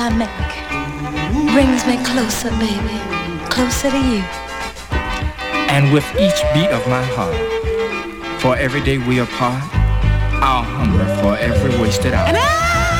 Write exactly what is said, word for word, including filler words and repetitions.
I make brings me closer, baby, closer to you. And with each beat of my heart, for every day we apart, I'll hunger for every wasted hour. And I